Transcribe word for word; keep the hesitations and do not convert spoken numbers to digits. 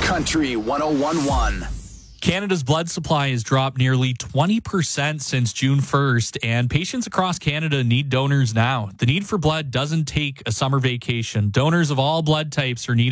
Country one oh one point one. Canada's blood supply has dropped nearly twenty percent since June first, and patients across Canada need donors now. The need for blood doesn't take a summer vacation. Donors of all blood types are needed